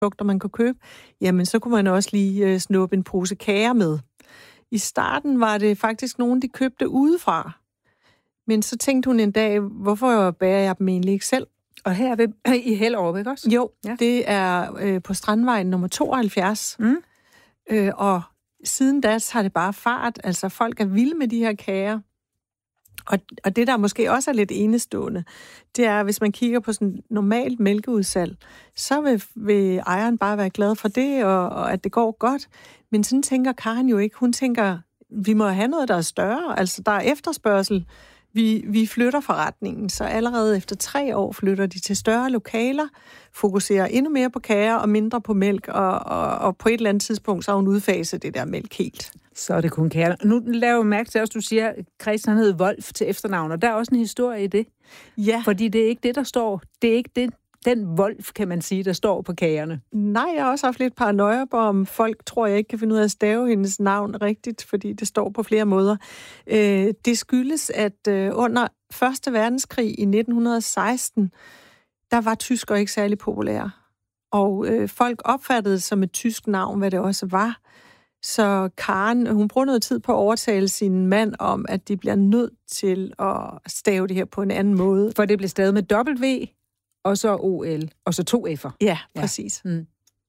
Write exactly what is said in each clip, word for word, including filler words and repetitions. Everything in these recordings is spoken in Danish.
produkter, man kunne købe, jamen så kunne man også lige øh, snuppe en pose kager med. I starten var det faktisk nogen, de købte udefra. Men så tænkte hun en dag, hvorfor bærer jeg dem egentlig ikke selv? Og her ved, i Hellerup, ikke også? Jo, ja. Det er øh, på Strandvejen nummer tooghalvfjerds. Mm. Øh, og siden da har det bare fart. Altså, folk er vilde med de her kager. Og, og det, der måske også er lidt enestående, det er, hvis man kigger på sådan normalt mælkeudsalg, så vil, vil ejeren bare være glad for det, og, og at det går godt. Men sådan tænker Karen jo ikke. Hun tænker, vi må have noget, der er større. Altså, der er efterspørgsel. Vi, vi flytter forretningen, så allerede efter tre år flytter de til større lokaler, fokuserer endnu mere på kager og mindre på mælk, og, og, og på et eller andet tidspunkt, så har hun udfaset det der mælk helt. Så er det kun kager. Nu laver jeg mærke til også, du siger, at Christian hed Wolf til efternavn, og der er også en historie i det. Ja. Fordi det er ikke det, der står. Det er ikke det, den Wolf, kan man sige, der står på kagerne. Nej, jeg har også haft lidt paranoia på, om folk tror, jeg ikke kan finde ud af at stave hendes navn rigtigt, fordi det står på flere måder. Øh, det skyldes, at øh, under første verdenskrig i nitten seksten, der var tyskere ikke særlig populære. Og øh, folk opfattede det som et tysk navn, hvad det også var. Så Karen, hun bruger noget tid på at overtale sin mand om, at de bliver nødt til at stave det her på en anden måde. For det blev stavet med W, og så O L, og så to F'er. Ja, præcis. Ja. Mm.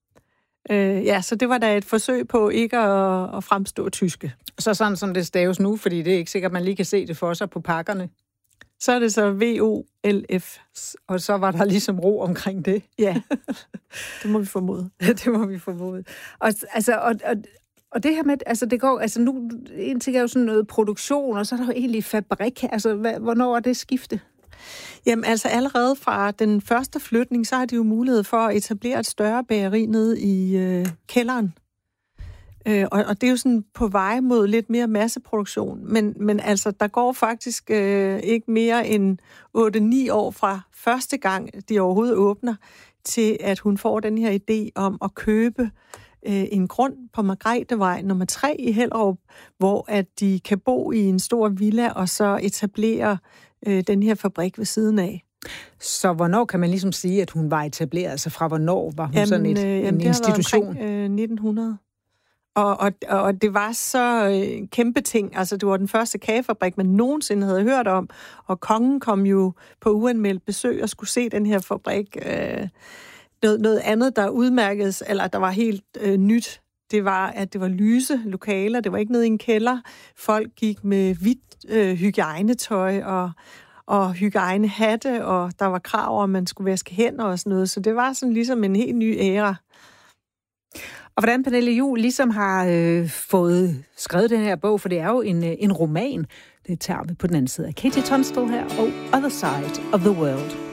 Øh, ja, så det var da et forsøg på ikke at, at fremstå tyske. Så sådan som det staves nu, fordi det er ikke sikkert, at man lige kan se det for sig på pakkerne. Så er det så V O L F. Og så var der ligesom ro omkring det. Ja, det må vi formode. Det må vi formode. Og, altså, og, og, og det her med, altså det går, altså nu, en ting er jo sådan noget produktion, og så er der jo egentlig fabrik. Altså, hvad, hvornår er det skifte? Jamen altså allerede fra den første flytning, så har de jo mulighed for at etablere et større bageri nede i øh, kælderen. Øh, og, og det er jo sådan på vej mod lidt mere masseproduktion. Men, men altså, der går faktisk øh, ikke mere end otte ni år fra første gang, de overhovedet åbner, til at hun får den her idé om at købe øh, en grund på Margrethevej nummer tre i Hellerup, hvor at de kan bo i en stor villa og så etablere øh, den her fabrik ved siden af. Så hvornår kan man ligesom sige, at hun var etableret? Altså fra hvornår var hun jamen, sådan et, øh, jamen, en det institution? Omkring, øh, nitten hundrede. Og, og, og det var så øh, kæmpe ting. Altså, det var den første kagefabrik, man nogensinde havde hørt om. Og kongen kom jo på uanmeldt besøg og skulle se den her fabrik. Øh, noget, noget andet, der udmærkedes, eller der var helt øh, nyt, det var, at det var lyse lokaler. Det var ikke nede i en kælder. Folk gik med hvidt øh, hygiejnetøj og, og hygiejnehatte, og der var krav om, at man skulle vaske hænder og sådan noget. Så det var sådan ligesom en helt ny æra. Og hvordan Pernille Juhl ligesom har øh, fået skrevet den her bog, for det er jo en, en roman. Det tager vi på den anden side af Katie Tunstall her, og Other Side of the World.